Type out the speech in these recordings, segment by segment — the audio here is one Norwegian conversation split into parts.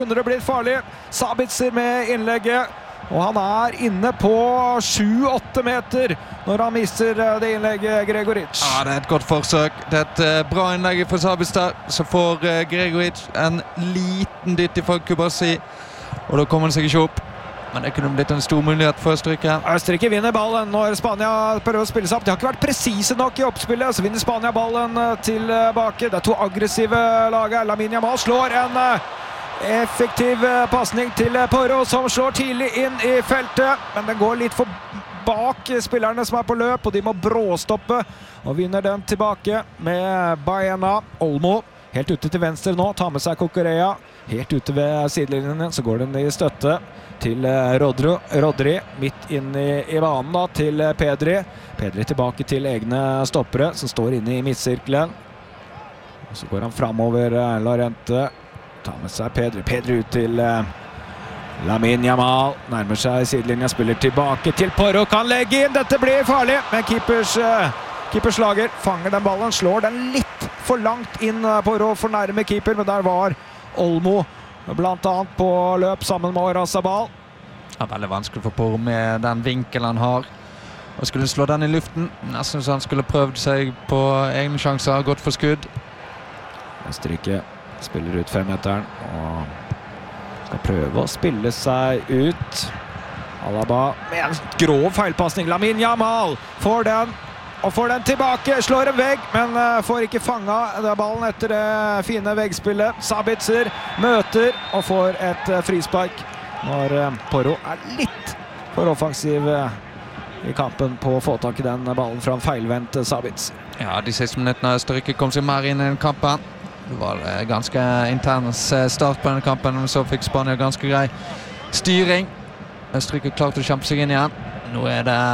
Kunne det blitt farlig. Sabitzer med innlegget, og han inne på 7-8 meter når han mister det innlegget, Gregoric. Ja, det et godt forsøk. Det et bra innlegg for Sabitzer, så får Gregoric en liten dytt fra Kubasi, og da kommer han seg ikke opp. Men det kunne blitt en stor mulighet for Østerrike. Østerrike vinner ballen når Spania prøver å spille seg opp. De har ikke vært presise nok i oppspillet, så vinner Spania ballen tilbake. Det to aggressive lag. Lamine Yamal slår en effektiv passning til Porro, som slår tidlig inn i feltet. Men den går litt for bak spillerne som på løp, og de må bråstoppe. Og vinner den tilbake med Baena. Olmo helt ute til venstre nå, tar med seg Cucurella. Helt ute ved sidelinjen, så går den i støtte til Rodri, midt inn i banen da, til Pedri. Pedri tilbake til egne stoppere, som står inne i midtsirkelen. Og så går han fremover, Llorente. Tar med seg Pedri ut til Lamine Yamal. Nærmer seg sidelinjen, spiller tilbake til Porro, kan legge inn. Dette blir farlig, men keepers lager, fanger den ballen, slår den litt for langt inn Porro, for nærme keeper, men der var Olmo blant annet på løp sammen med Oyarzabal. Ja, veldig vanskelig for Porro med den vinkelen han har. Og skulle slå den i luften. Nesten så han skulle prøvd seg på egne sjanser, gått for skudd. Østerrike spiller ut 5-meteren og skal prøve å spille seg ut. Alaba med en grov feilpassning. Lamine Yamal får den. Og får den tilbake, slår en vegg, men får ikke fanget ballen etter det fine veggspillet. Sabitzer møter og får et frispark når Porro litt for offensiv i kampen på å få tak i den ballen fra en feilvendt Sabitzer. Ja, de siste minuttene Østerrike kom seg mer inn i den kampen. Det var ganske intens start på denne kampen, men så fikk Spania ganske grei styring. Østerrike klarte å kjempe seg inn igjen. Nå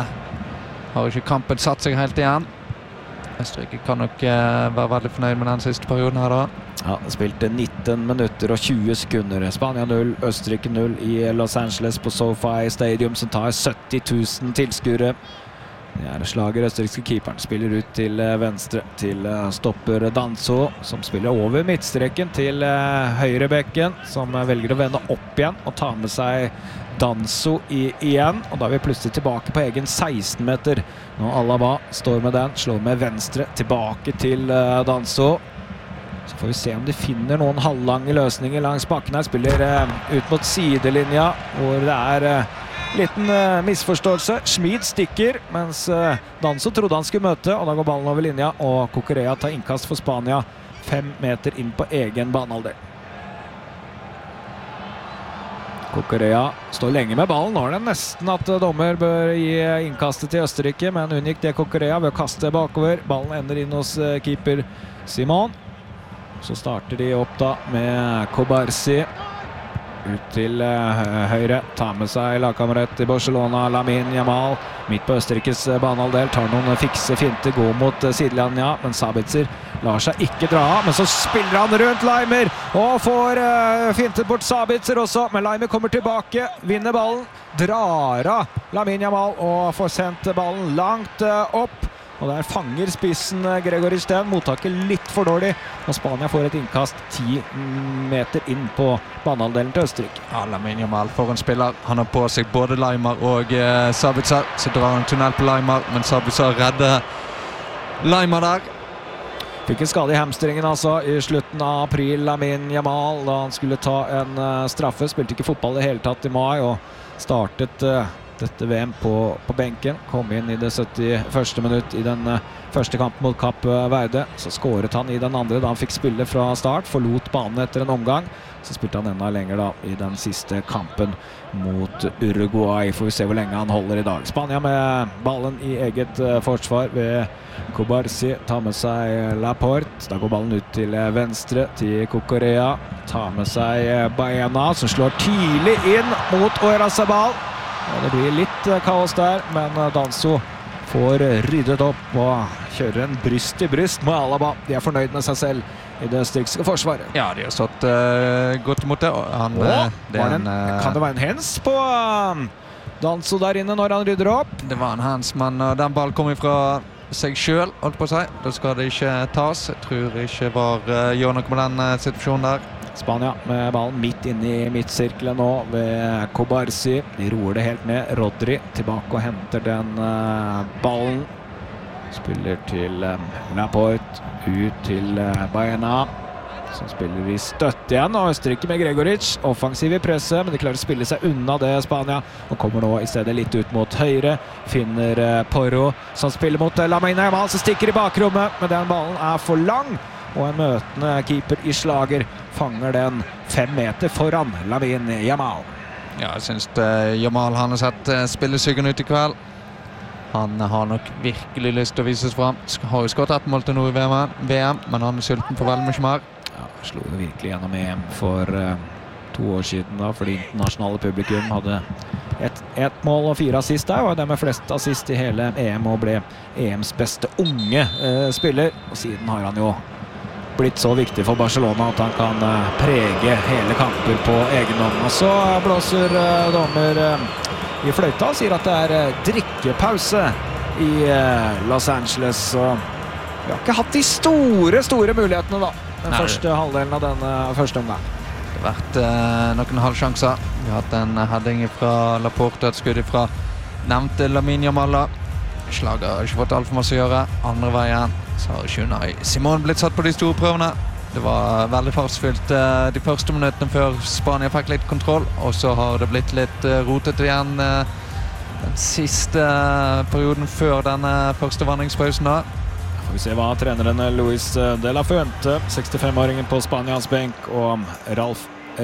har ikke kampen satt seg helt igjen. Østerrike kan nok være veldig fornøyd med den siste perioden her da. Ja, spilte 19 minutter og 20 sekunder. Spania 0, Østerrike 0 i Los Angeles på SoFi Stadium, som tar 70 000 tilskuere. Det slager østerrikske keeperen, spiller ut til venstre til stopper Danso, som spiller over midtstreken til høyrebekken, som velger å vende opp igjen og ta med seg Danso igjen, og da vi plutselig tilbake på egen 16-meter. Nå Alaba står med den, slår med venstre, tilbake til Danso. Så får vi se om de finner noen halvlange løsninger langs bakken her. Spiller ut mot sidelinja, hvor det liten misforståelse. Schmid stikker, mens Danso trodde han skulle møte, og da går ballen over linja, og Cucurella tar innkast for Spania 5 meter inn på egen banehalvdel. Cucurella står lenge med ballen. Nå det nesten at dommer bør gi innkastet til Østerrike, men unngikk det Cucurella ved å kaste bakover. Ballen ender inn hos keeper Simon. Så starter de opp da med Kubarsi. Ut til høyre, tar med seg lagkamerat i Barcelona, Lamine Yamal. Midt på Østerrikes banehalvdel, tar noen fikse finter, går mot sidelinja, men Sabitzer lar seg ikke dra av. Men så spiller han rundt Leimer, og får fintet bort Sabitzer også. Men Leimer kommer tilbake, vinner ballen, drar av Lamine Yamal, og får sendt ballen langt opp. Og der fanger spissen Gregoric den, mottaket litt for dårlig, og Spania får et innkast 10 meter inn på banehalvdelen til Østerrike. Ja, Lamine Yamal for en spiller. Han har på seg både Leimer og Sabitzer, så drar han tunnel på Leimer, men Sabitzer redder Leimer der. Fikk en skade i hamstringen altså i slutten av april, Lamine Yamal, da han skulle ta en straffe. Spilte ikke fotball i hele tatt i mai, og startet dette VM på benken. Kom inn i det 71. minutt i den første kampen mot Kapp Verde. Så skåret han i den andre da han fikk spille fra start. Forlot banen etter en omgang. Så spilte han enda lenger da i den siste kampen mot Uruguay. Får vi se hvor lenge han holder i dag. Spania med ballen i eget forsvar ved Kubarsi. Tar med seg Laporte. Da går ballen ut til venstre til Cucurella. Tar med seg Baena, som slår tidlig inn mot Oyarzabal. Og det blir litt kaos der, men Danso får ryddet opp og kjører en bryst i bryst med Alaba. De er fornøyd med seg selv i det østerrikske forsvaret. Ja, de har stått godt imot det. Kan det være en hens på Danso der inne når han rydder opp? Det var en hens, men den ballen kommer fra seg selv, holdt på å si. Da skal det ikke tas. Jeg tror ikke var gjør noe med den situasjonen der. Spania med ballen midt inne i midtsirkelen nå ved Kobarsi. De roer det helt ned. Rodri tilbake og henter den ballen. Spiller til Laporte, ut til Baena, som spiller i støtte igjen, og Østerrike med Gregoric, offensiv i presset, men de klarer å spille seg unna det Spania, og kommer nå i stedet litt ut mot høyre, finner Porro, som spiller mot Lamine Yamal, som stikker i bakrommet, men den ballen er for lang, og en møtende keeper i slager fanger den 5 meter foran Lamine Yamal. Ja, jeg synes Yamal han har sett spillesyken ut i kveld. Han har nok virkelig lyst til å vises frem. Har jo skått 1 mål til nå i VM, men han er sulten for veldig mye mer. Ja, slo det virkelig gjennom EM for 2 år siden da, fordi internasjonale publikum hadde ett mål og 4 assist der, og det med flest assist i hele EM og ble EMs beste unge spiller. Og siden har han jo blitt så viktig for Barcelona at han kan prege hele kamper på egen hånd. Og så blåser dommer i fløyta og sier at det er drikkepause i Los Angeles. Og vi har ikke hatt de store mulighetene da, den første halvdelen av denne første omgang. Det har vært noen halvsjanser. Vi har hatt en heading fra Laporte, et skudd fra nevnte Lamine Yamal. Slaget har ikke fått alt for masse å gjøre. Andre veien så har Unai Simon blitt satt på de store prøvene. Det var veldig fartsfylt de første minuttene før Spania fikk litt kontroll, og så har det blitt litt rotet igjen den siste perioden før denne første vandringspausen da. Får vi se hva treneren Luis de la Fuente, 65-åringen på Spanias benk, og Ralf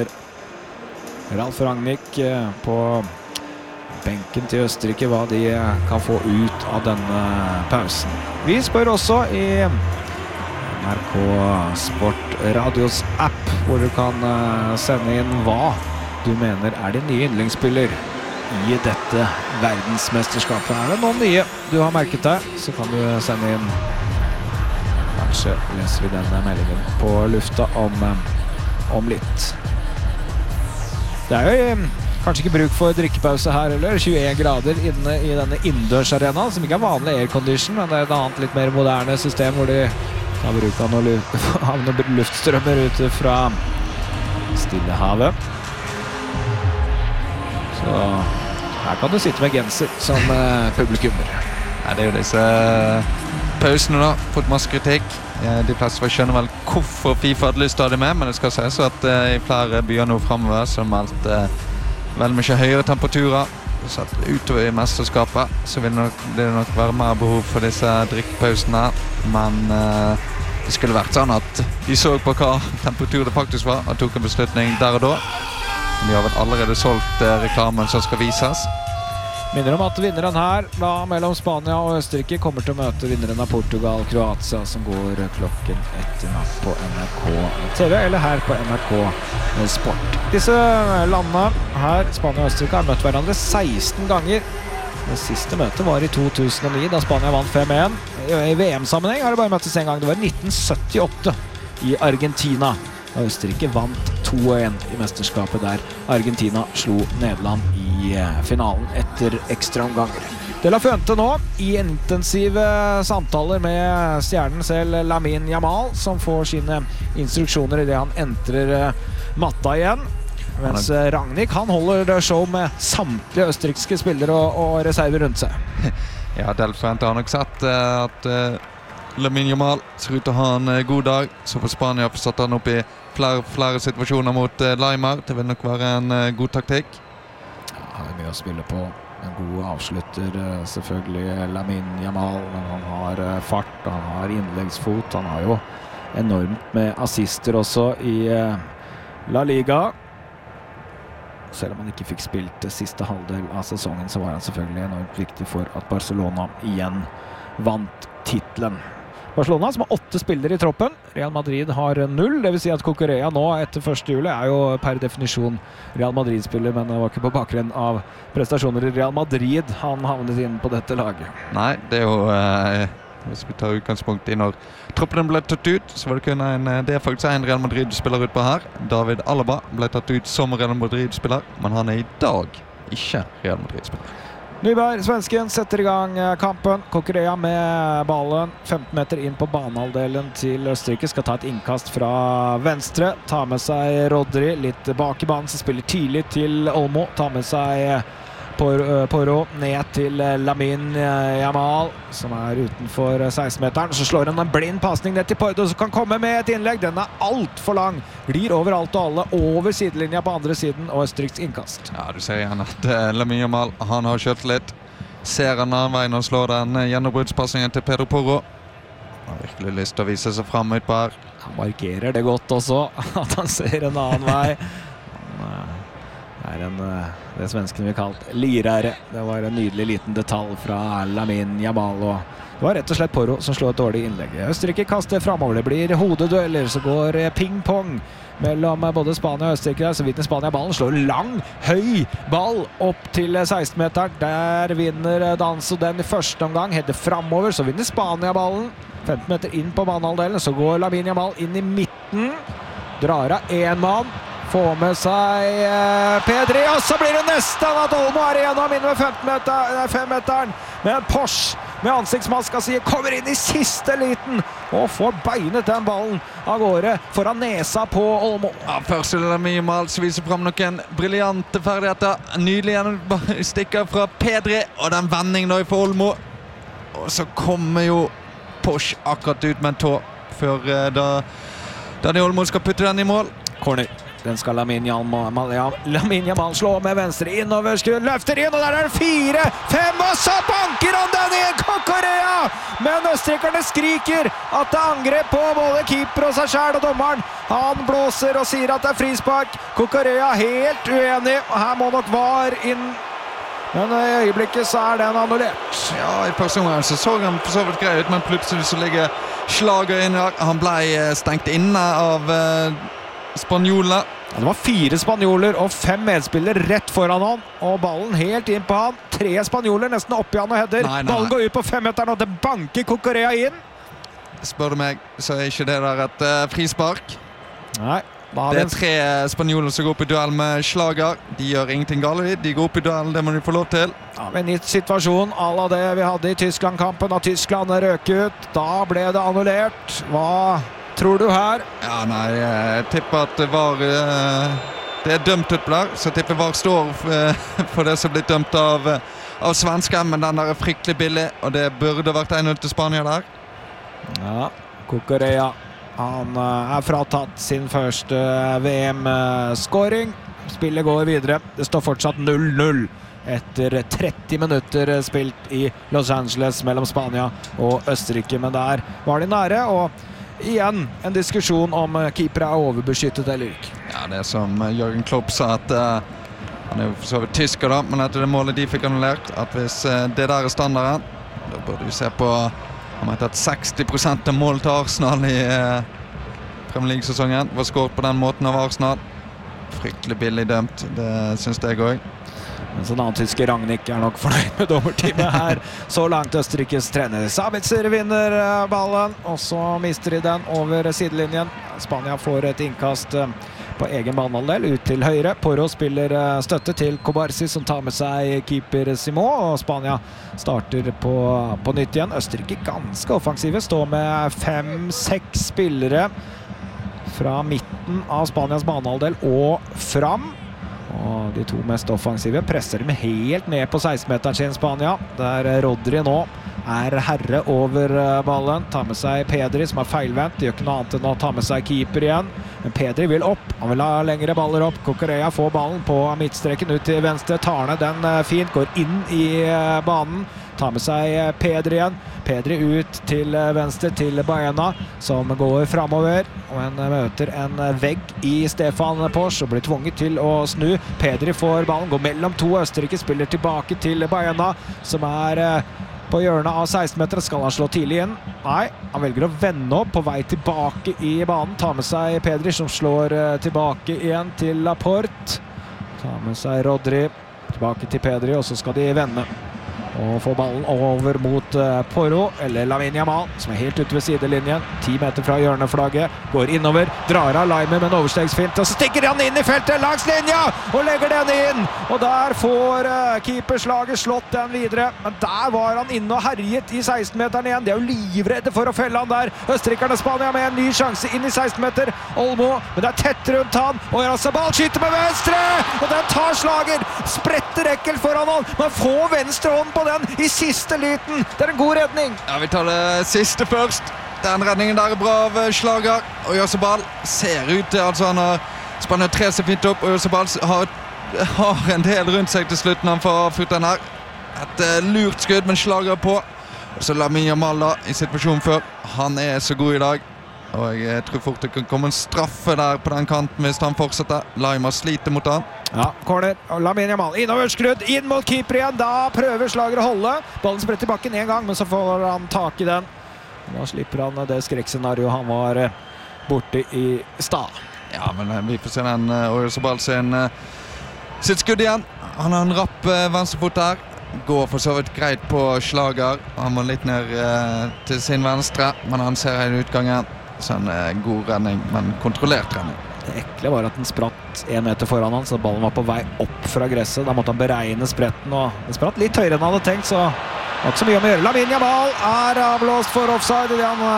Rangnick på benken til Østerrike, hva de kan få ut av denne pausen. Vi spør også i NRK Sport Radios app, hvor du kan sende inn hva du mener er din nye yndlingsspiller i dette verdensmesterskapet. Er det noen nye du har merket deg, så kan du sende inn. Kanskje leser vi denne meldingen på lufta om litt. Det er jo kanskje ikke bruk for drikkepause her heller. 21 grader inne i denne innendørsarenaen, som ikke er vanlig aircondition, men det er et annet litt mer moderne system hvor de kan bruke noen luftstrømmer ute fra Stillehavet. Så her kan du sitte med genser som publikummer. Ja, det er jo disse pausene da, fått masse kritikk. De fleste skjønner vel hvorfor FIFA hadde lyst til å ha det med, men det skal sies at i flere byer nå fremover så har meldt veldig mye høyere temperaturer. Så utover i mesterskapet så vil det nok være mer behov for disse drikkepausene, men det skulle vært sånn at de så på hva temperatur det faktisk var og tok en beslutning der og da. De har vel allerede solgt reklamen som skal vises. Minner om at vinneren her da mellom Spania og Østerrike kommer til å møte vinneren av Portugal-Kroatia, som går klokken 1 natt på NRK TV eller her på NRK Sport. Disse landene her, Spania og Østerrike, har møtt hverandre 16 ganger. Det siste møtet var i 2009, da Spania vant 5-1. I VM-sammenheng har det bare møttes en gang. Det var 1978 i Argentina. Og Østerrike vant 2-1 i mesterskapet der Argentina slo Nederland i finalen etter ekstra omganger. De la Fuente nå i intensive samtaler med stjernen selv, Lamine Yamal, som får sine instruksjoner i det han entrer matta igjen. Mens Rangnick, han holder show med samtlige østerrikske spillere og reserver rundt seg. Ja, De la Fuente har nok sett at Lamine Yamal ser ut til å ha en god dag. Så får Spania satt han opp i flere situasjoner mot Leimar. Det vil nok være en god taktikk. Ja, han har mye å spille på. En god avslutter selvfølgelig Lamine Yamal, men han har fart, han har innleggsfot, han har jo enormt med assister også i La Liga. Selv om han ikke fikk spilt siste halvdel av sesongen, så var han selvfølgelig enormt viktig for at Barcelona igjen vant titlen. Barcelona som har 8 spillere i troppen. Real Madrid har 0, det vil si at Cucurella nå etter 1. juli er jo per definisjon Real Madrid-spiller, men det var ikke på bakgrunn av prestasjoner i Real Madrid han havnet inn på dette laget. Nei, det er jo, hvis vi tar utgangspunkt i når troppen ble tatt ut, så var det kun det er faktisk en Real Madrid-spiller ut på her. David Alaba ble tatt ut som Real Madrid-spiller, men han er i dag ikke Real Madrid-spiller. Nyberg, svensken, setter i gang kampen. Cucurella med ballen. 15 meter inn på banehalvdelen til Østerrike. Skal ta et innkast fra venstre. Tar med seg Rodri litt bak i banen, så spiller tidlig til Olmo. Tar med seg Porro ned til Lamine Yamal, som utenfor 16-meteren. Så slår han en blind passning ned til Porro, som kan komme med et innlegg. Den alt for lang. Glir over alt og alle, over sidelinja på andre siden, og Østerriks innkast. Ja, du ser igjen at Lamine Yamal, han har kjørt litt. Ser han annen veien og slår den gjennombruddspassingen til Pedro Porro. Han har virkelig lyst til å vise seg frem ut på her. Han markerer det godt også, at han ser en annen vei. Det svenskene vi kalt lirære. Det var en nydelig liten detalj fra Lamine Yamal, og det var rett og slett Porro som slår et dårlig innlegg. Østerrike kaster fremover, det blir hodedueller, så går ping-pong mellom både Spania og Østerrike. Så vinner Spania ballen, slår lang, høy ball opp til 16-meteren. Der vinner Danso den i første omgang, header fremover, så vinner Spania ballen. 15 meter inn på banehalvdelen, så går Lamine Yamal inn i midten, drar av en mann, får med seg Pedri, og så blir det nesten at Olmo igjennom inn ved 5-meteren med en Porsche med ansiktsmaska si, kommer inn i siste liten og får beinet den ballen av gårde foran nesa på Olmo. Ja, først er det Lamine Yamal som viser frem noen briljante ferdigheter. Nydelig stikker fra Pedri, og den vendingen da for Olmo. Og så kommer jo Porsche akkurat ut med en tå før Dani Olmo skal putte den i mål. Corner. Den skal Lamine Yamal slå med venstre innoverskudd, løfter inn, og der er det 4-5, og så banker han den inn, Cucurella! Men østerrikerne skriker at det er angrep på både keeper og seg selv og dommeren. Han blåser og sier at det er frispark. Cucurella helt uenig, og her må nok VAR inn. Men i øyeblikket så er den annullert. Ja, i første omgang så han for så vidt grei ut, men plutselig så ligger slaget inne. Han ble stengt inne av spanjoler. Ja, det var 4 spanjoler og 5 medspillere rett foran han, og ballen helt inn på han. 3 spanjoler nesten oppi han og header. Ballen går ut på 5-meteren, og det banker Cucurella inn. Spør du meg, så er ikke det der et frispark. Nei. Det er 3 spanjoler som går opp i duell med Schlager. De gjør ingenting galt. De går opp i duell, det må de få lov til. Ja, men i situasjon à la det vi hadde i Tyskland-kampen, og Tyskland røk ut, da ble det annullert. Hva tror du her? Ja, nei, jeg tipper at det er dømt ut på der, så jeg tipper VAR står for det som blir dømt av svensken, men den der er fryktelig billig, og det burde vært 1-0 til Spania der. Ja, Cucurella, han fratatt sin første VM-scoring. Spillet går videre. Det står fortsatt 0-0 etter 30 minutter spilt i Los Angeles mellom Spania og Østerrike, men der var de nære, og igjen en diskusjon om keeper overbeskyttet eller ikke. Ja, det er som Jørgen Klopp sa, at han er jo for så vidt tysker da, men etter det målet de fikk annullert, at hvis det der er standarden, da burde vi se på, han mente at 60% av mål til Arsenal i Premier League-sesongen var skåret på den måten av Arsenal. Fryktelig billig dømt, det synes jeg også. Men så den annen tyske Rangnick nok fornøyd med dommerteamet her. Så langt Østerrikes trener. Sabitzer vinner ballen, og så mister de den over sidelinjen. Spania får et innkast på egen banehalvdel ut til høyre. Porro spiller støtte til Cobarsi, som tar med seg keeper Simon, og Spania starter på nytt igjen. Østerrike ganske offensive, står med 5-6 spillere fra midten av Spanias banehalvdel og fram. Og de 2 mest offensive presser dem helt ned på 16-meteren sin Spania, der Rodri nå herre over ballen. Tar med seg Pedri, som feilvendt. De gjør ikke noe annet enn å ta med seg keeper igjen. Men Pedri vil opp. Han vil ha lengre baller opp. Cucurella får ballen på midtstreken ut til venstre. Tar ned den fint. Går inn i banen. Tar med seg Pedri igjen. Pedri ut til venstre til Baena, som går fremover. Og en møter en vegg i Stefan Porsche og blir tvunget til å snu. Pedri får ballen, går mellom 2. Østerrike spiller tilbake til Baena, som på hjørnet av 16-meteren. Skal han slå tidlig inn? Nei, han velger å vende opp på vei tilbake i banen. Tar med seg Pedri, som slår tilbake igjen til Laporte. Tar med seg Rodri tilbake til Pedri, og så skal de vende. og får ballen over mot Porro, eller Lamine Yamal, som helt ute ved sidelinjen, 10 meter fra hjørneflagget, går innover, drar av Laimer med en overstegsfint, og så stikker han inn i feltet langs linja, og legger den inn, og der får keeperslaget slått den videre, men der var han inne og herjet i 16-meteren igjen, de er jo livredde for å felle han der, Østerrikerne Spania med en ny sjanse inn i 16-meter, Olmo, men det er tett rundt han, og Oyarzabal skyter med venstre, og den tar slager, spretter ekkelt foran han, man får venstre hånd på den i siste liten. Det en god redning. Ja, vi tar det siste først. Den redningen der bra av Schlager. Oyarzabal ser ut til, altså han har spannet 3 seg fint opp. Oyarzabal har en del rundt seg til slutt når han får avflytt den her. Et lurt skudd, men Schlager på. Og så Lamine Yamal da, i situasjonen før. Han så god i dag. Og jeg tror fort det kan komme en straffe der på den kanten hvis han fortsetter. Laimer sliter mot han. Ja, corner. Lamine Yamal innoverskrudd, inn mot keeper igjen. Da prøver Schlager å holde. Ballen spretter i bakken en gang, men så får han tak i den. Da slipper han det skrekkscenarioet han var borte i stad. Ja, men vi får se den Oyarzabal sitt skudd igjen. Han har en rapp venstrefot der. Går for så vidt greit på Schlager. Han må litt ned til sin venstre, men han ser hele utgangen. Så en god redning, men kontrollert redning. Det ekle var at den spratt 1 meter foran han, så ballen var på vei opp fra gresset. Da måtte han beregne spretten, og den spratt litt høyere enn han hadde tenkt, så det var ikke så mye om å gjøre. Lamine Yamal avblåst for offside.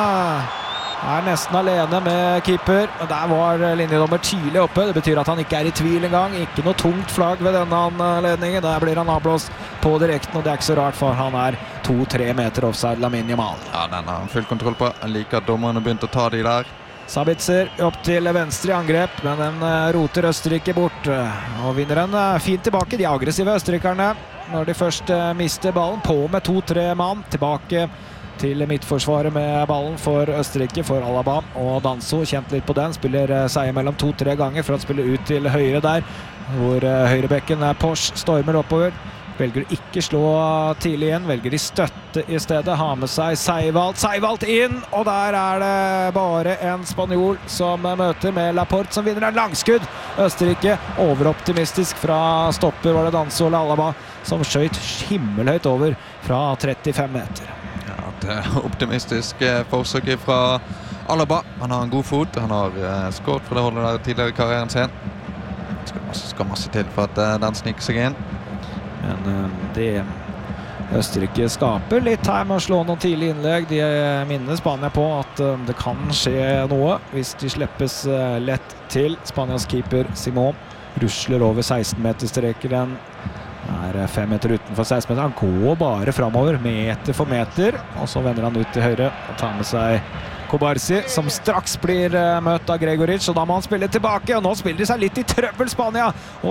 Han nesten alene med keeper, men der var linjedommer tidlig oppe. Det betyr at han ikke i tvil engang. Ikke noe tungt flagg ved denne anledningen. Der blir han avblåst på direkten, og det ikke så rart, for han 2-3 meter offside, Lamine Yamal. Ja, den har han full kontroll på. Jeg liker at dommerne begynte å ta de der. Sabitzer opp til venstre i angrep, men den roter Østerrike bort, og vinner den fint tilbake. De aggressive østerrikerne, når de først mister ballen, på med 2-3 mann, tilbake til midtforsvaret med ballen for Østerrike, for Alaba og Danso. Kjent litt på den, spiller seg mellom 2-3 ganger for å spille ut til høyre der, hvor høyrebekken Porsche stormer oppover. Velger å ikke slå tidlig igjen, velger i støtte i stedet, ha med seg Seiwald inn, og der det bare en spanjol som møter med Laporte, som vinner en langskudd. Østerrike overoptimistisk fra stopper, var det Danso eller Alaba, som skjøt himmelhøyt over fra 35 meter. Ja, et optimistisk forsøk fra Alaba. Han har en god fot, han har skåret for det holdet der tidligere i karrieren sin. Det skal masse til for at den sniker seg inn. Men det Østerrike skaper litt her med å slå noen tidlige innlegg. De minner Spania på at det kan skje noe hvis de slippes lett til. Spanias keeper Simon rusler over 16-meterstreken. Han 5 meter utenfor 16-meter. Han går bare fremover, meter for meter, og så vender han ut til høyre og tar med seg Kobarsi, som straks blir møtt av Gregoric, og da må han spille tilbake, og nå spiller de seg litt i trøbbel, Spania, og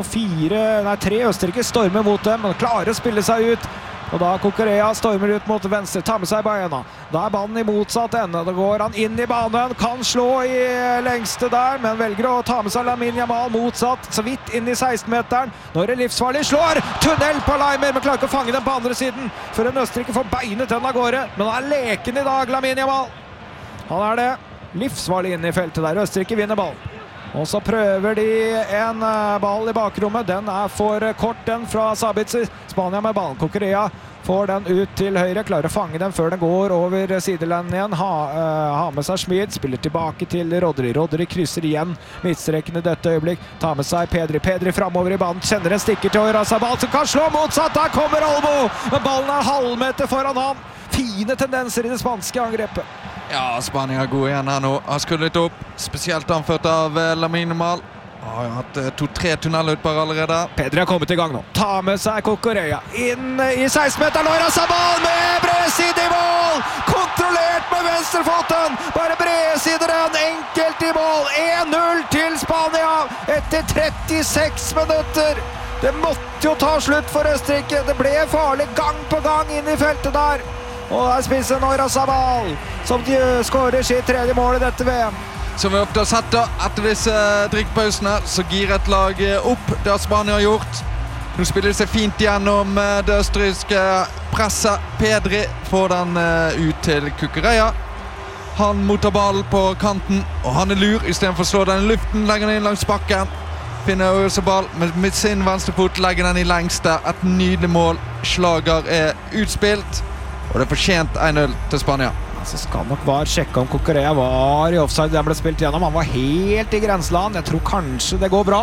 3 Østerrike stormer mot dem, men klarer å spille seg ut, og da Cucurella stormer ut mot venstre, tar med seg Baena. Da ballen i motsatt ende, da går han inn i banen, kan slå i lengste der, men velger å ta med seg Lamine Yamal motsatt, så vidt inn i 16-meteren. Nå det livsfarlig, slår tunnel på Laimer, men klarer ikke å fange den på andre siden, før en Østerrike får beinet den av gårde, men han leken i dag, Lamine Yamal. Han det livsfarlig inne i feltet der. Østerrike vinner ball. Og så prøver de en ball i bakrommet. Den for kort, den fra Sabitzer. Spania med ballen. Cucurella får den ut til høyre. Klarer å fange den før den går over sidelinjen igjen. Ha med seg Schmid. Spiller tilbake til Rodri. Rodri krysser igjen midtstreken i dette øyeblikk. Tar med seg Pedri. Pedri fremover i banen. Kjenner en stikker til Oyarzabal som kan slå motsatt. Der kommer Olmo. Men ballen halvmeter foran han. Fine tendenser i det spanske angrepet. Ja, Spania god igjen her nå. Har skrudd litt opp, spesielt anført av Lamine Yamal. Har hatt 2-3 tunnelutbar allerede. Pedri har kommet i gang nå. Ta med seg Cucurella. Inn i 16-meteren. Oyarzabal med bredside i mål! Kontrollert med venstrefoten! Bare bredsider den, enkelt i mål. 1-0 til Spania etter 36 minutter. Det måtte jo ta slutt for Østerrike. Det ble farlig gang på gang inn i feltet der. Og der spiser Oyarzabal, som de skårer sitt 3. mål i dette VM. Som vi ofte har sett da, etter disse drikkpausene, så girer et lag opp det Spania har gjort. Nå spiller de seg fint gjennom det østerrikske presset. Pedri får den ut til Cucurella. Han mottar ballen på kanten, og han lur. I stedet for å slå den i luften, legger den inn langs bakken. finner Oyarzabal med sin venstre fot, legger den i lengste. Et nydelig mål. Slager utspilt, og det fortjent 1-0 til Spania. Så skal nok VAR sjekke om Cucurella var i offside. Den ble spilt gjennom. Han var helt i grenseland. Jeg tror kanskje det går bra.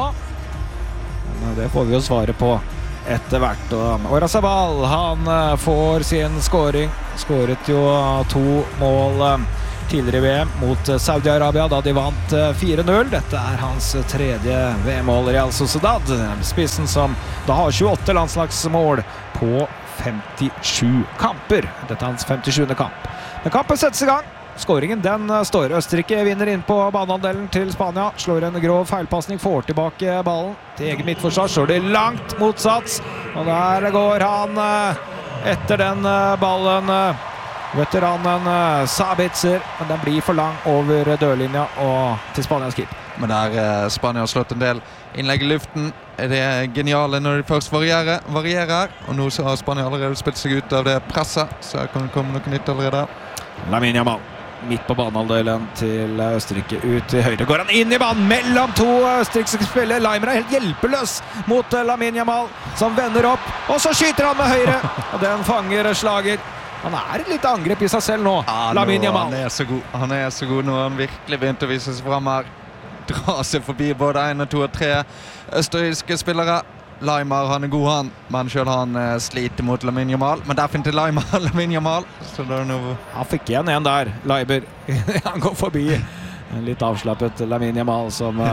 Men det får vi jo svare på etter hvert. Oyarzabal, han får sin scoring. Skåret jo 2 mål tidligere i VM mot Saudi-Arabia da de vant 4-0. Dette hans 3. VM-mål i Real Sociedad. Spissen som da har 28 landslagsmål på 57 kamper. Dette hans 57. kamp. Men kampen settes i gang. Skåringen den står. Østerrike vinner inn på baneandelen til Spania. Slår en grov feilpassning, får tilbake ballen til egen midtforsvar. Så det langt motsats. Og der går han etter den ballen. Veteranen Sabitzer, men den blir for lang over dørlinja og til Spanias keeper. Men der Spania har slått en del innlegg i luften. Det geniale når de først varierer. Og nå så har Spania allerede spilt seg ut av det presset, så her kan det komme noe nytt allerede. Lamine Yamal, midt på banehalvdelen til Østerrike, ut til høyre. Går han inn i banen mellom 2 østerrikske spillere. Leimer helt hjelpeløs mot Lamine Yamal, som vender opp, og så skyter han med høyre. Og den fanger Slager. Han et litt angrep i seg selv nå, Lamine Yamal. Han så god. Han så god nå. Han virkelig begynte å vise seg frem her. Dra seg forbi både 1, 2 og 3 østerrikske spillere. Leimer, han god han, men selv han sliter mot Lamine Yamal. Men der finner til Leimer Lamine Yamal. Så det noe... Han fikk igjen en der, Leiber. Han går forbi en litt avslappet Lamine Yamal som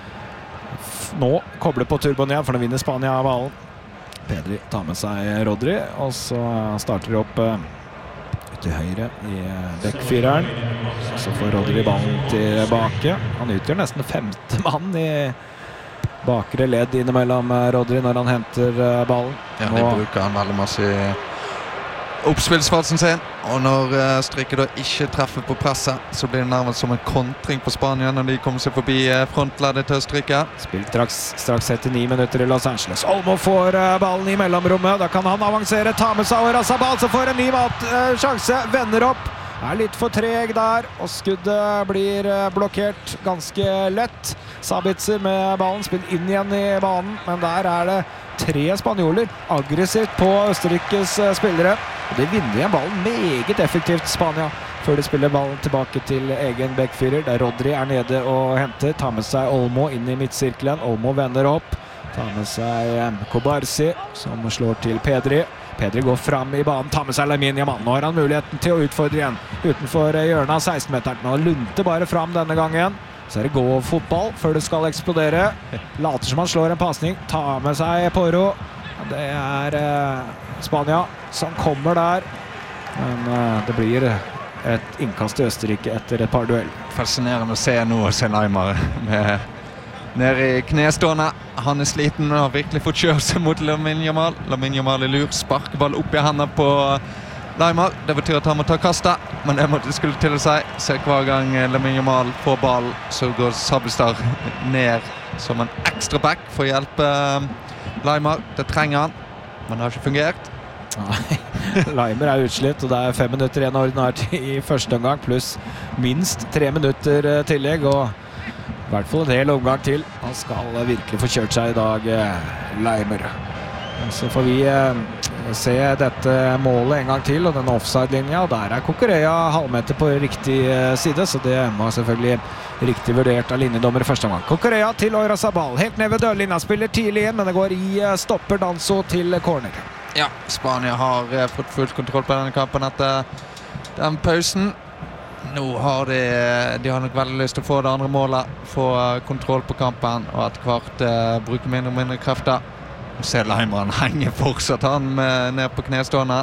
nå kobler på turboen igjen, for nå vinner Spania ballen. Pedri tar med seg Rodri, og så starter de opp til høyre i backfireren. Så får Rodri ballen tilbake. Han utgjør nesten 5. mann i bakre ledd innimellom Rodri når han henter ballen. Ja, de bruker han veldig masse i oppspillsfasen sin. Og når Østerrike da ikke treffer på presset, så blir det nærmest som en kontring på Spania når de kommer seg forbi frontleddet til Østerrike. Spilt straks etter 9 minutter i Los Angeles. Olmo får ballen i mellomrommet. Da kan han avansere, ta med seg Oyarzabal, så får en ny sjanse. Vender opp. Litt for treg der, og skuddet blir blokkert ganske lett. Sabitzer med ballen, spiller inn igjen i banen, men der det 3 spanjoler aggressivt på Østerrikes spillere. Og de vinner igjen ballen meget effektivt, Spania, før de spiller ballen tilbake til egen backfirer, der Rodri nede og henter. Tar med seg Olmo inn i midtsirkelen. Olmo vender opp. Tar med seg Kobarsi, som slår til Pedri. Pedri går fram i banen, tar med seg Lamine Yamal. Nå har han muligheten til å utfordre igjen utenfor hjørnet av 16-meteren. Han lunter bare fram denne gangen. Så det gå-fotball før det skal eksplodere. Later som han slår en passning. Tar med seg Porro. Det Spania som kommer der. Men det blir et innkast til Østerrike etter et par duell. Fascinerende å se nå Leimer med nede i knestående. Han sliten og har virkelig fått kjøre seg mot Lamine Yamal. Lamine Yamal lur, sparkeball opp i hendene på Leimer. Det betyr at han må ta kastet, men det skulle til å si. Så hver gang Lamine Yamal får ball, så går Sabitzer ned som en ekstra back for å hjelpe Leimer. Det trenger han, men det har ikke fungert. Nei, Leimer utslitt, og det 5 minutter igjen ordinært i første omgang, pluss minst 3 minutter tillegg, og i hvert fall en hel omgang til. Han skal virkelig få kjørt seg i dag, Leimer. Så får vi se dette målet en gang til, og denne offside-linja. Og der Cucurella halvmeter på riktig side, så det var selvfølgelig riktig vurdert av linjedommer i første omgang. Cucurella til Oyarzabal, helt ned ved dørlinja, spiller tidlig inn, men det går i stopper Danso til corner. Ja, Spania har fått full kontroll på denne kampen etter den pausen. Nå har de har nok veldig lyst til å få det andre målet, få kontroll på kampen, og etter hvert bruke mindre og mindre krefter. Se Leimer, han henger fortsatt han ned på knestående.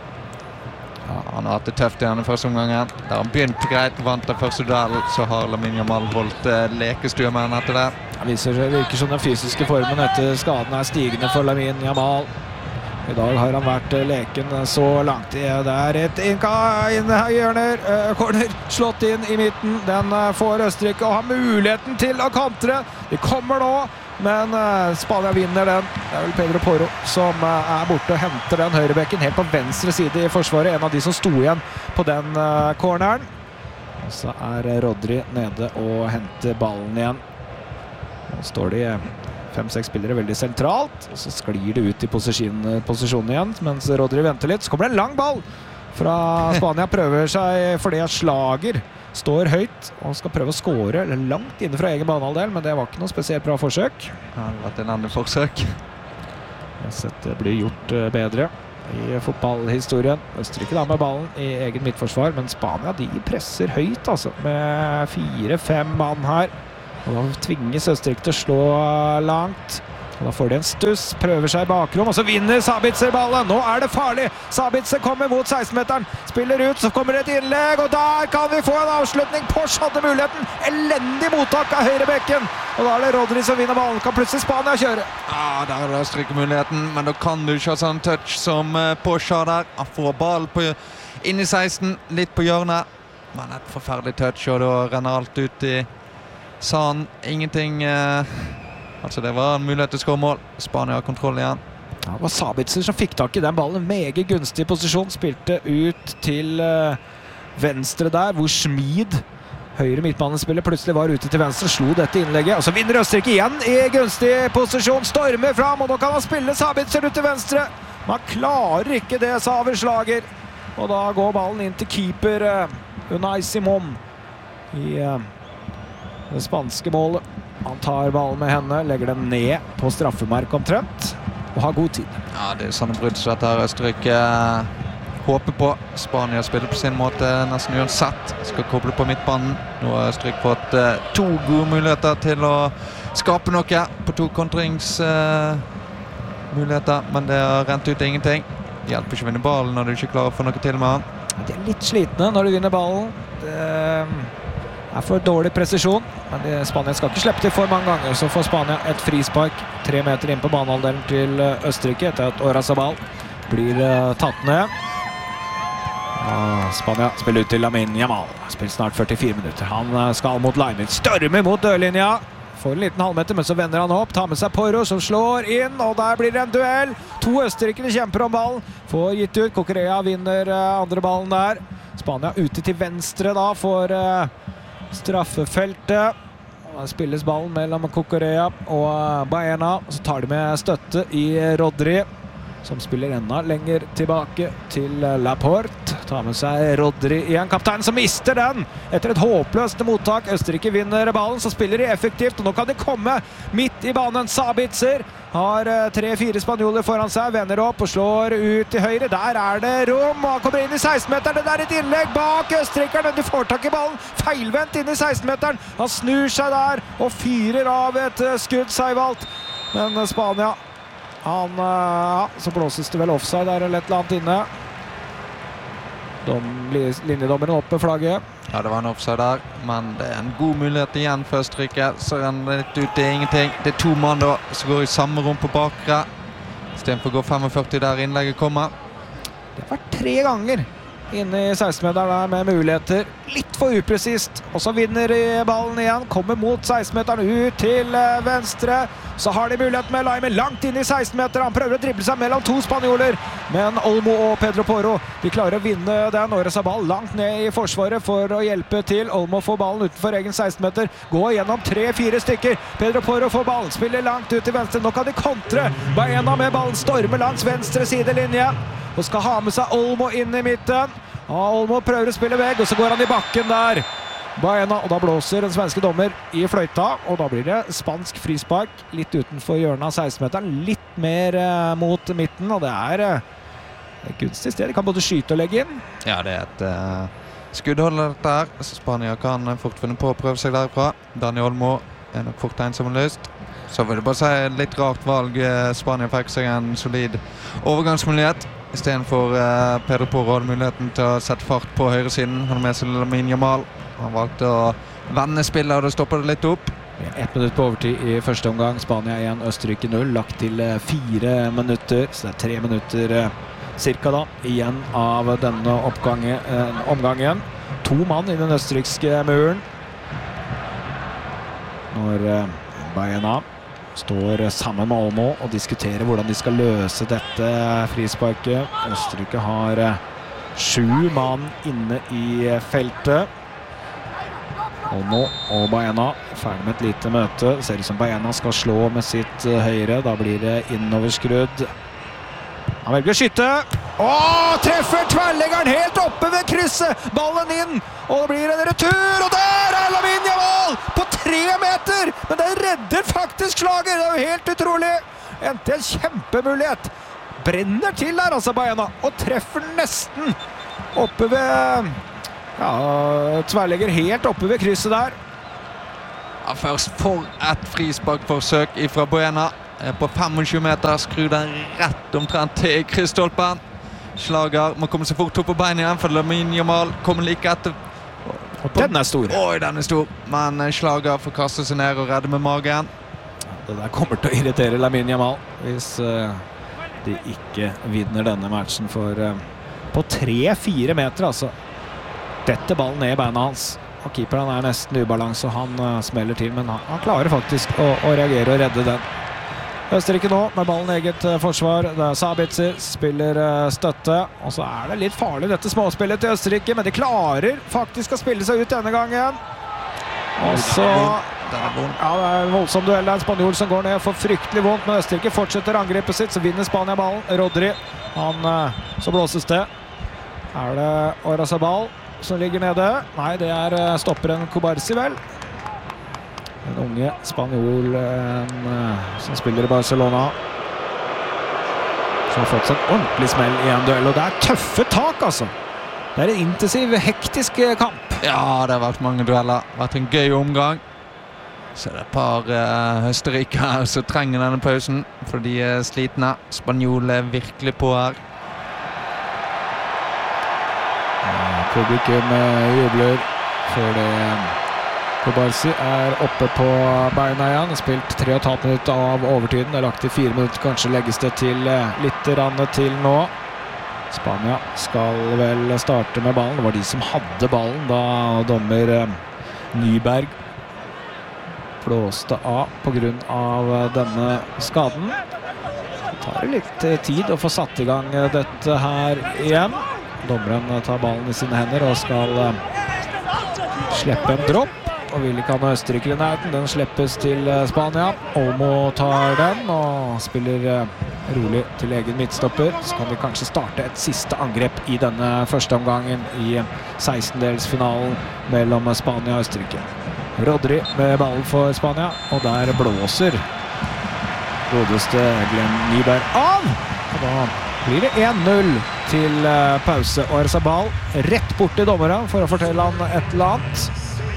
Ja, han har hatt det tøft i denne første omgangen. Der han begynt greit, vant den første duellen, så har Lamine Yamal holdt lekestue med han etter det. Det virker som den fysiske formen etter skaden stigende for Lamine Yamal. I dag har han vært leken så langt. Det et hjørner, corner, slått inn i midten. Den får Østerrike og har muligheten til å kontre. De kommer nå, men Spania vinner den. Det vel Pedro Porro som borte og henter den høyrebekken helt på venstre side i forsvaret. En av de som sto igjen på den corneren. Og så Rodri nede og henter ballen igjen. Nå står de 5-6 spillere veldig sentralt, og så sklir det ut i posisjonen igjen, mens Rodri venter litt. Så kommer det en lang ball fra Spania, prøver seg fordi Schlager står høyt og skal prøve å skåre langt inne fra egen banehalvdel, men det var ikke noe spesielt bra forsøk. Det har vært en annen forsøk. Jeg har sett det blir gjort bedre i fotballhistorien. Østerrike da med ballen i egen midtforsvar, men Spania de presser høyt altså, med 4-5 mann her. Og da tvinges Østerrike til å slå langt. Og da får de en stuss, prøver seg i bakrom, og så vinner Sabitzer ballen. Nå er det farlig! Sabitzer kommer mot 16-meteren, spiller ut, så kommer det et innlegg, og der kan vi få en avslutning! Porsche hadde muligheten! Elendig mottak av høyrebekken! Og da er det Rodri som vinner ballen. Kan plutselig Spania kjøre? Ja, der er det Østerrike-muligheten, men da kan du ikke ha sånn touch som Porsche har der. Han får ball inn i 16, litt på hjørnet. Men et forferdelig touch, og da renner alt ut i sanden. Ingenting... Altså det var en mulighet til skåremål. Spania har kontroll igjen. Ja, det var Sabitzer som fikk tak i den ballen. Meget gunstig posisjon. Spilte ut til venstre der, hvor Schmid, høyre midtbanespiller, plutselig var ute til venstre. Slo dette innlegget. Og så vinner Østerrike igjen i gunstig posisjon. Stormer fram, og nå kan han spille Sabitzer ut til venstre. Man klarer ikke det, sa Schlager. Og da går ballen inn til keeper Unai Simon i det spanske målet. Han tar ballen med henne, legger den ned på straffemerk omtrent, og har god tid. Ja, det er sånne brudd som dette Østerrike håper på. Spania spiller på sin måte nesten uansett. Skal koble på midtbanen. Nå har Østerrike fått 2 gode muligheter til å skape noe på 2 kontringsmuligheter, men det har rent ut ingenting. Det hjelper ikke å vinne ballen når du ikke klarer å få noe til med han. De er litt slitne når du vinner ballen. Det er for dårlig presisjon, men Spania skal ikke slippe til for mange ganger. Så får Spania et frispark 3 meter inn på banehalvdelen til Østerrike etter at Oyarzabal blir tatt ned. Spania spiller ut til Lamine Yamal. Spiller snart 44 minutter. Han skal mot Leimel, størmer mot dørlinja. Får en liten halvmeter, men så vender han opp. Tar med seg Porro som slår inn, og der blir det en duell. 2 østerrikere kjemper om ballen. Får gitt ut. Cucurella vinner andre ballen der. Spania ute til venstre da for straffefeltet. Da spilles ballen mellom Cucurella og Baena. Så tar de med støtte i Rodri, som spiller enda lenger tilbake til Laporte. Tar med seg Rodri igjen. Kapteinen som mister den etter et håpløst mottak. Østerrike vinner ballen, så spiller de effektivt. Og nå kan de komme midt i banen. Sabitzer har 3-4 spanjoler foran seg. Vender opp og slår ut til høyre. Der er det rom. Og han kommer inn i 16-meteren. Det er et innlegg bak østerrikeren. Men de får tak i ballen. Feilvendt inn i 16-meteren. Han snur seg der og fyrer av et skudd, Seiwald. Men Spania... så blåses det vel offside der, eller et eller annet inne. Linjedommeren opp med flagget. Ja, det var en offside der, men det er en god mulighet igjen for Østerrike. Så renner det litt ut i ingenting. Det er 2 mann da, som går i samme rom på bakre. I stedet for å gå 45 der innlegget kommer. Det har vært 3 ganger inne i 16-meteren der med muligheter. Litt for upresist. Og så vinner de ballen igjen. Kommer mot 16-meteren ut til venstre. Så har de mulighet med Laime langt inn i 16-meteren. Han prøver å drible seg mellom 2 spanjoler. Men Olmo og Pedro Porro, de klarer å vinne den. Oyarzabal langt ned i forsvaret for å hjelpe til. Olmo får ballen utenfor egen 16-meter. Går gjennom 3-4 stykker. Pedro Porro får ballen. Spiller langt ut til venstre. Nå kan de kontre. Baena med ballen. Stormer langs venstre sidelinje. Og skal ha med seg Olmo inn i midten. Olmo prøver å spille vegg, og så går han i bakken der. Baena, og da blåser den svenske dommer i fløyta, og da blir det spansk frispark litt utenfor hjørnet av 16-meteren. Litt mer mot midten, og det er et gunstig sted. De kan både skyte og legge inn. Ja, det er et skuddhold der. Spania kan fort finne på å prøve seg derfra. Dani Olmo er nok fort en som har lyst. Så vil jeg bare si litt rart valg. Spania fikk seg en solid overgangsmulighet. I stedet for Pedro Porro hadde muligheten til å sette fart på høyresiden. Han har med seg Lamine Yamal. Han valgte å vende spillet, og da stopper det litt opp. 1 minutt på overtid i første omgang. Spania 1, Østerrike 0. Lagt til 4 minutter. Så det er 3 minutter cirka da, igjen av denne omgangen. 2 mann i den østerrikske muren. Når Baena står sammen med Olmo og diskuterer hvordan de skal løse dette frisparket. Østerrike har 7 mann inne i feltet. Olmo og Baena ferdig med et lite møte. Ser ut som Baena skal slå med sitt høyre. Da blir det innoverskrudd. Han velger å skyte. Treffer tverrleggeren helt oppe ved krysset. Ballen inn, og det blir en retur. Og der er Lamine Yamal på 3 meter! Men den redder faktisk slaget. Det er jo helt utrolig. Endte en kjempemulighet. Brenner til der, altså, Baena. Og treffer nesten oppe ved... tverrlegger helt oppe ved krysset der. Ja, først for et frisparkforsøk fra Baena. På 25 meter skrur den rett omtrent til krysstolpen. Slager må komme seg fort opp på beina igjen, for Lamine Yamal kommer like etter. Den er stor. Oi, den er stor. Men Slager får kaste seg ned og redde med magen. Det der kommer til å irritere Lamine Yamal hvis de ikke vinner denne matchen på 3-4 meter, altså. Dette ballen ned i beina hans. Og keeperen er nesten ubalanse, og han smeller til, men han klarer faktisk å reagere og redde den. Østerrike nå med ballen eget forsvar. Det er Sabitzer, spiller støtte. Og så er det litt farlig dette småspillet til Østerrike, men de klarer faktisk å spille seg ut denne gangen. Og så... det er en voldsom duell. Det er en spanjol som går ned, får fryktelig vondt, men Østerrike fortsetter angrepet sitt, så vinner Spania ballen. Rodri, så blåses det. Er det Oyarzabal som ligger nede? Nei, det er stopperen Cubarsí, vel. En unge spanjol som spiller i Barcelona. Som har fått seg en ordentlig smell i en duell, og det er tøffe tak, altså. Det er en intensiv, hektisk kamp. Ja, det har vært mange dueller. Det har vært en gøy omgang. Så det er et par østerrikere som trenger denne pausen, for de er slitne. Spanjol er virkelig på her. Publikum jubler for det. Cubarsí er oppe på beina igjen. Spilt 3,5 minutter av overtiden. Det er lagt til 4 minutter. Kanskje legges det til litt til nå. Spania skal vel starte med ballen. Det var de som hadde ballen da dommer Nyberg blåste av på grunn av denne skaden. Det tar litt tid å få satt i gang dette her igjen. Dommeren tar ballen i sine hender og skal slippe en dropp. Og vil ikke ha noe Østerrike i nærheten. Den slippes til Spania. Olmo tar den og spiller rolig til egen midtstopper. Så kan de kanskje starte et siste angrep i denne første omgangen i 16-delsfinalen mellom Spania og Østerrike. Rodri med ballen for Spania, og der blåser godeste Glenn Nyberg av! Og da blir det 1-0 til pause. Oyarzabal rett bort til dommeren for å fortelle han et eller annet.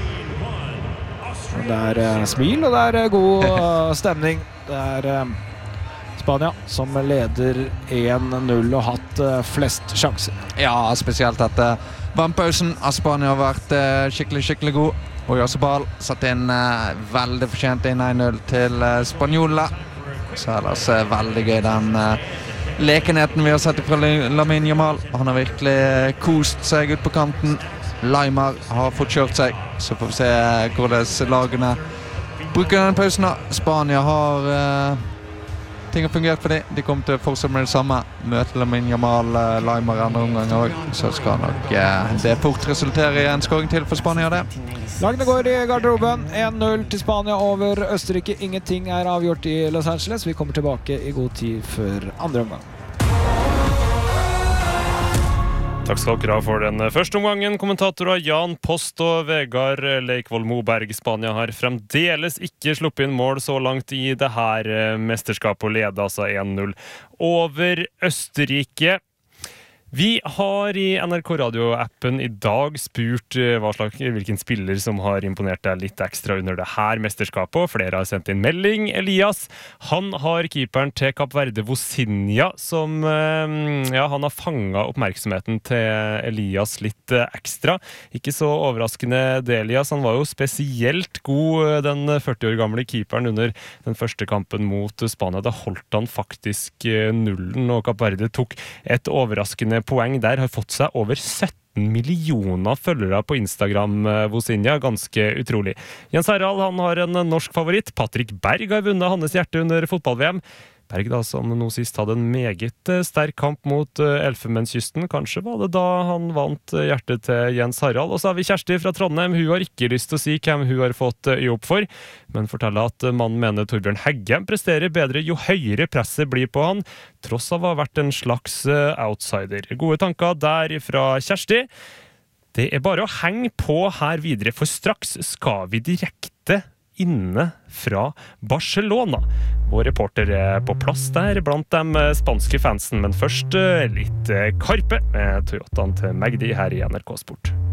Det er smil, og det er god stemning. Det er Spania som leder 1-0 og hatt flest sjanser. Ja, spesielt etter vannpausen har Spania vært skikkelig god. Og Oyarzabal satt inn veldig fortjent inn 1-0 til spanjolene. Så ellers veldig gøy den lekenheten vi har sett fra Lamine Yamal. Han har virkelig kost seg ut på kanten. Laimar har fått kjørt seg, så får vi se hvordan lagene bruker denne pausen. Spania har ting har fungert for dem. De kommer til å fortsette med det samme. Møte Lamine Yamal, Laimar andre omganger også. Så skal nok det fort resultere i en scoring til for Spania, det. Lagene går i garderoben. 1-0 til Spania over Østerrike. Ingenting er avgjort i Los Angeles. Vi kommer tilbake i god tid før andre omgang. Takk skal dere ha for den første omgangen. Kommentatorer Jan Post og Vegard Leikvoll Moberg. Spania har fremdeles ikke sluppet inn mål så langt i det her mesterskapet og leder altså 1-0 over Østerrike. Vi har i NRK Radio-appen i dag spurt hvilken spiller som har imponert deg litt ekstra under det her mesterskapet, og flere har sendt inn melding. Elias, han har keeperen til Kapp Verde Vozinha, som han har fanget oppmerksomheten til Elias litt ekstra. Ikke så overraskende det, Elias. Han var jo spesielt god, den 40 år gamle keeperen under den første kampen mot Spania. Da holdt han faktisk nullen, og Kapp Verde tok et overraskende poeng der, har fått seg over 17 millioner følgere på Instagram, Vozinha. Ganske utrolig. Jens Harald, han har en norsk favoritt. Patrick Berg har vunnet hans hjerte under fotball-VM. Berg da, som nå sist hadde en meget sterk kamp mot Elfenbenskysten. Kanskje var det da han vant hjertet til Jens Harald. Og så har vi Kjersti fra Trondheim. Hun har ikke lyst til å si hvem hun har fått jobb for, men forteller at mannen mener Torbjørn Heggem presterer bedre jo høyere presset blir på han, tross av å ha vært en slags outsider. Gode tanker der fra Kjersti. Det er bare å henge på her videre, for straks skal vi direkte inne fra Barcelona. Vår reporter er på plass der blant de spanske fansen, men først litt Karpe med Toyotaen til Magdi her i NRK Sport.